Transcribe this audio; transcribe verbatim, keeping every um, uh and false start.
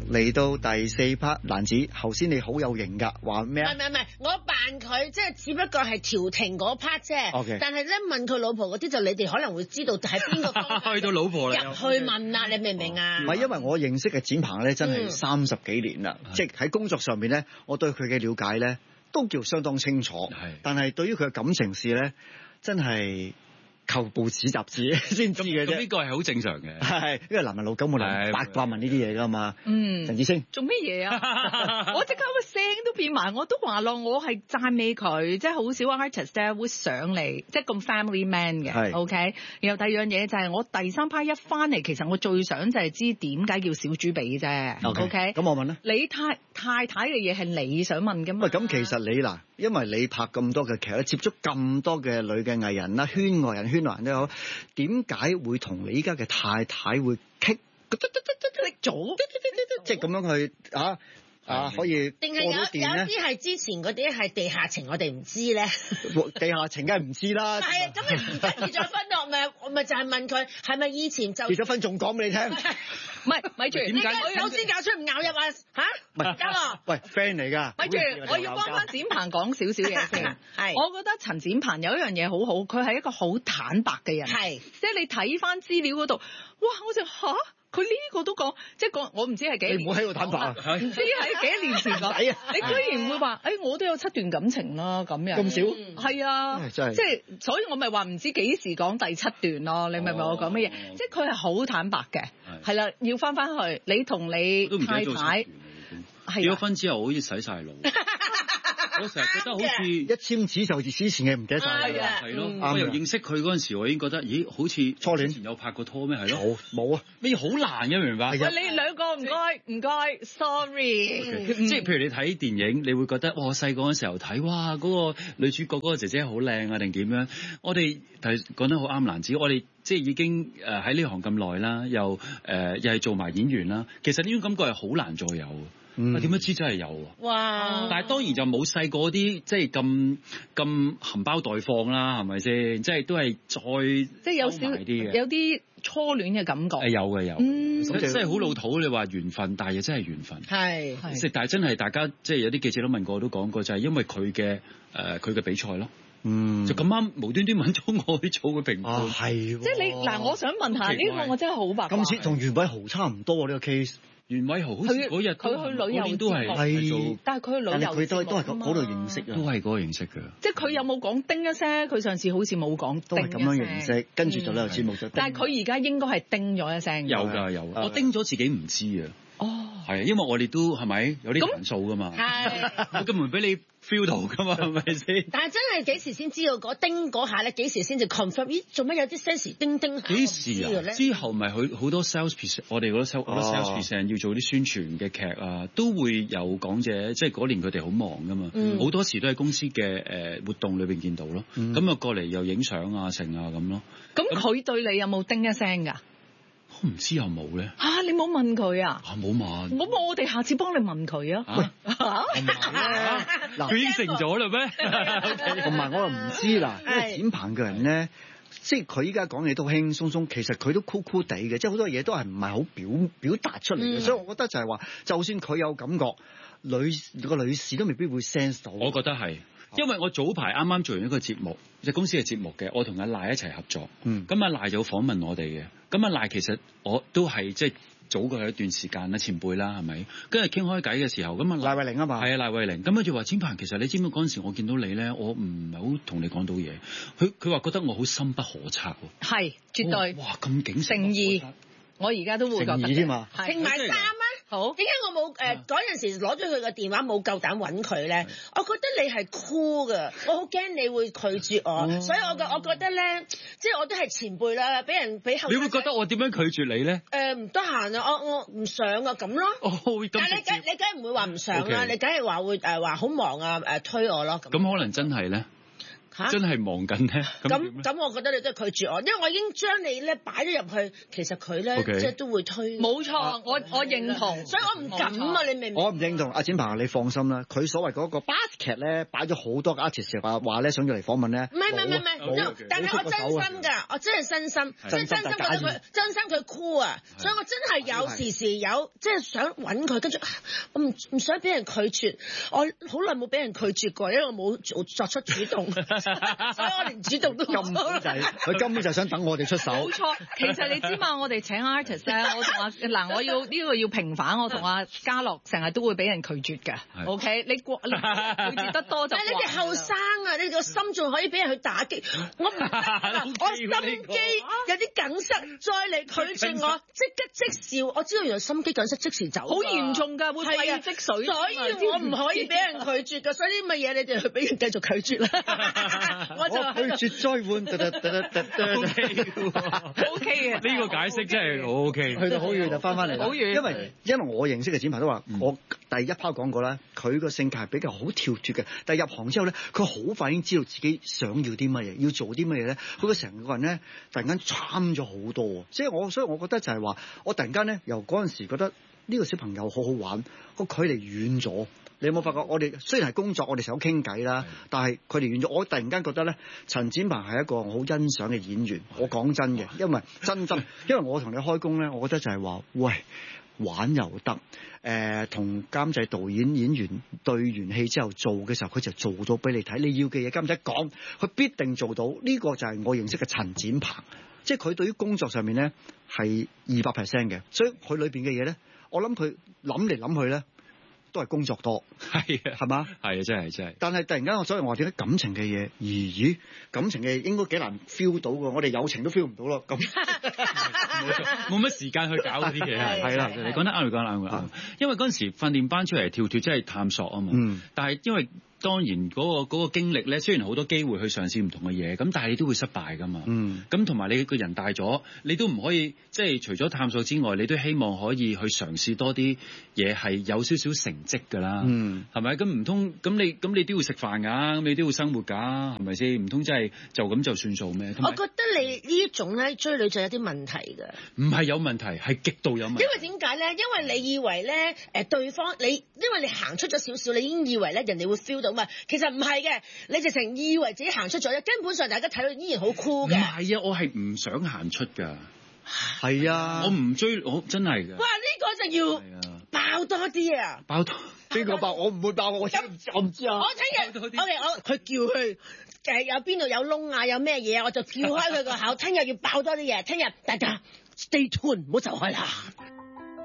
嚟到第四 part， 蘭子，頭先你好有型㗎，話咩啊？ 唔係唔係，我扮佢，即係只不過係調停嗰 part 啫。 Okay. 但係咧問佢老婆嗰啲，就你哋可能會知道喺邊個方向去到老婆啦， 入去問啦，你明唔明啊？ 唔係，因為我認識嘅展鵬咧，真係三十幾年啦，嗯、即係喺工作上面咧，我對佢嘅了解咧都叫相當清楚。係，但係對於佢嘅感情事咧，真係靠報紙雜誌先知嘅啫。 咁呢個係好正常嘅， 係因為男人老狗冇嚟八卦問呢啲嘢㗎嘛。 嗯， 陳志升做咩嘢啊？我即刻個聲都變埋，我都話咯，我係讚美佢，即係好少 artist 咧會上嚟，即係咁 family man 嘅。OK，然後第二樣嘢就係我第三 part 一翻嚟，其實我最想就係知點解叫小豬髀啫。OK，咁我問啦， 你太太太嘅嘢係你想問㗎嘛？ 喂，咁其實你嗱，因為你拍咁多嘅劇，接觸咁多嘅女嘅藝人啦，圈外人、圈內人都好，點解會同你依家嘅太太會棘咗？即係咁樣去啊啊，可以定係有有啲係之前嗰啲係地下情，我哋唔知咧。 地下情梗係唔知啦。 係啊，咁你而家結咗婚咯，咪我咪就係問佢係咪以前就結咗婚仲講俾你聽？ 唔係，咪住， 點解有先教出唔咬入啊？嚇， 唔係得咯。 喂 friend 嚟㗎。 咪住，我要幫翻展鵬講少少嘢先。 係， 我覺得陳展鵬有一樣嘢好好，佢係一個好坦白嘅人。係，即係你睇翻資料嗰度，哇！我就嚇。佢呢個都講，即係講我唔知係幾年， 你唔好喺度坦白啊！ 唔知係幾年前講，你居然會話，誒、哎、我都有七段感情啦咁樣。咁少？係啊，即係所以我咪話唔知幾時講第七段咯。你明唔明我講乜嘢？即係佢係好坦白嘅，係啦，要翻翻去你同你太太結咗婚之後好似洗晒腦。我成日覺得好似一簽紙就之前嘅唔記得晒啦， 係咯。我由認識佢嗰陣時，我已經覺得，咦，好似初戀前有拍過拖咩？係咯， 冇啊， 咩好難嘅，明唔明白？ 喂，你兩個唔該唔該 ，sorry。 即係譬如你睇電影，你會覺得，哇！我細個嗰時候睇，哇！嗰個女主角嗰個姐姐好靚啊，定點樣？我哋係講得好啱，蘭子。我哋即係已經誒喺呢行咁耐啦，又誒又係做埋演員啦。其實呢種感覺係好難再有。嗯，點樣知真係有啊？ 哇！ 但係當然就冇細個啲即係咁咁含苞待放啦，係咪先？即係都係再即係有少啲嘅，有啲初戀嘅感覺。 誒有嘅有， 嗯， 即係好老土。你話緣分，但係真係緣分。 係係，但係真係大家即係有啲記者都問過，都講過，就係因為佢嘅誒佢嘅比賽咯。嗯，就咁啱無端端揾咗我去做個評判。 啊，係。即係你嗱，我想問下呢個，我真係好白。 今次同袁偉豪差唔多喎呢個 case。 袁偉豪好似嗰日佢去旅遊都係係做， 但係佢去旅遊佢都都係嗰度認識啊， 都係嗰個認識嘅。 即係佢有冇講叮一聲？佢上次好似冇講， 都係咁樣認識，跟住就旅遊節目就。 但係佢而家應該係叮咗一聲。 有㗎有，我叮咗自己唔知啊。哦，係啊，因為我哋都係咪有啲彈數㗎嘛？係，我根本俾你 feel 到㗎嘛，係咪先？ 但係真係幾時先知道嗰叮嗰下咧？幾時先至 confirm？咦，做乜有啲 sense 叮叮下？ 幾時啊？之後咪去好多 sales percent，我哋嗰啲 sales sales percent要做啲宣傳嘅劇啊，都會有講者，即係嗰年佢哋好忙㗎嘛，好、嗯、多時都喺公司嘅誒活動裏邊見到咯。咁啊、嗯、過嚟又影相啊成啊咁咯。 咁佢對你有冇叮一聲㗎？ 我唔知有冇咧嚇，你冇問佢啊？ 嚇冇問。 咁我哋下次幫你問佢啊。喂嚇，嗱佢應承咗啦咩？ 同埋我又唔知啦，因為展鵬嘅人咧，即係佢依家講嘢都輕鬆鬆，其實佢都酷酷地嘅，即係好多嘢都係唔係好表表達出嚟嘅，嗯、所以我覺得就係話，就算佢有感覺，女個女士都未必會 sense 到。 我覺得係。因為我早排啱啱做完一個節目，即係公司嘅節目嘅，我同阿賴一齊合作。嗯，咁阿賴就訪問我哋嘅。咁阿賴其實我都係即係早過佢一段時間啦，前輩啦，係咪？跟住傾開偈嘅時候，咁啊賴慧玲啊嘛， 係啊賴慧玲。咁佢就話：展鵬，其實你知唔知嗰陣時我見到你咧，我唔係好同你講到嘢。佢佢話覺得我好深不可測喎。 係，絕對。 哇，咁警誠意，我而家都會覺得。 誠意添嘛， 剩埋衫啊！好，點解我冇誒嗰陣時攞咗佢個電話冇夠膽揾佢咧？我覺得你係 cool 㗎，我好驚你會拒絕我，哦、所以我覺我覺得咧，即係我都係前輩啦，俾人俾後。 你會覺得我點樣拒絕你咧？ 誒唔得閒啊，我我唔上啊咁咯。哦，但係你梗你梗係唔會話唔上啦，Okay. 你梗係話會誒話好忙啊誒推我咯。咁咁可能真係咧。 真係忙緊咧？ 咁咁，我覺得你都係拒絕我，因為我已經將你咧擺咗入去，其實佢咧即係都會推。冇錯，我我認同，所以我唔敢啊！你明唔明？ 我唔認同，阿展鵬，你放心啦，佢所謂嗰個 basket 咧擺咗好多 artist 話話咧想要嚟訪問咧。唔係唔係唔係，但係我真心㗎，我真係真心，即係真心覺得佢真心佢 cool 啊，所以我真係有時時有即係想揾佢，跟住我唔唔想俾人拒絕，我好耐冇俾人拒絕過，因為我冇做作出主動，所以我連主動都冇。佢根本就係想等我哋出手。 冇錯，其實你知嘛，我哋請 artist 咧，我同阿嗱，我要呢個要平反，我同阿嘉樂成日都會俾人拒絕㗎。OK，你過你拒絕得多就。但係你哋後生啊，你個心仲可以俾人去打擊，我唔得，我心機有啲梗塞，再嚟拒絕我，即刻即笑。我知道原來心機梗塞即時走，好嚴重㗎，會肺積水。所以我唔可以俾人拒絕㗎，所以啲乜嘢你哋去俾人繼續拒絕啦。我就拒絕再換。 O K 嘅，呢個解釋真係好 O K。 去到好遠就翻返嚟啦，好遠。因為因為我認識嘅展鵬都話，嗯、我第一拋講過啦，佢個性格係比較好跳脫嘅。但係入行之後咧，佢好快已經知道自己想要啲乜嘢，要做啲乜嘢咧。佢個成個人咧，突然間參咗好多。即係我，所以我覺得就係話，我突然間咧，由嗰陣時覺得呢個小朋友好好玩，個距離遠咗。你有冇發覺？我哋雖然係工作，我哋成日傾偈啦，但係佢哋遠咗。我突然間覺得咧，陳展鵬係一個好欣賞嘅演員。我講真嘅，因為真心，因為我同你開工咧，我覺得就係話，喂，玩又得，誒、呃，同監製、導演、演員對完戲之後做嘅時候，佢就做到俾你睇。你要嘅嘢，監製講，佢必定做到。呢、這個就係我認識嘅陳展鵬，即係佢對於工作上面咧係二百 percent 嘅，所以佢裏邊嘅嘢咧，我諗佢諗嚟諗去咧。都係工作多，係啊，係嘛？ 係啊，真係真係。 但係突然間，我所以我話點解感情嘅嘢，咦咦，感情嘅嘢應該幾難 feel 到㗎，我哋友情都 feel 唔到咯。咁冇乜時間去搞嗰啲嘢，係啦，你講得啱，你講得啱啱。因為嗰陣時訓練班出嚟跳脫，真係探索啊嘛。嗯。但係因為當然嗰個嗰個經歷咧，雖然好多機會去嘗試唔同嘅嘢，咁但係你都會失敗㗎嘛。嗯。咁同埋你個人大咗，你都唔可以即係除咗探索之外，你都希望可以去嘗試多啲嘢，係有少少成績㗎啦。嗯。係咪？咁唔通咁你咁你都要食飯㗎，咁你都要生活㗎，係咪先？唔通真係就咁就算數咩？ 我覺得你呢一種咧追女仔有啲問題㗎。 唔係有問題，係極度有問題。 因為點解咧？因為你以為咧誒對方你，因為你行出咗少少，你已經以為咧人哋會 feel 到嘛。其實唔係嘅，你直情以為自己行出咗，根本上大家睇到依然好 cool 嘅。 唔係啊，我係唔想行出㗎。 係啊， 我唔追，我真係㗎。 哇！呢個就要爆多啲啊！ 爆多邊個爆？我唔會爆，我我唔知啊。 我聽日，OK，我佢叫佢誒有邊度有窿啊，有咩嘢，我就撬開佢個口。聽日要爆多啲嘢，聽日大家 stay tuned，唔好走開啦。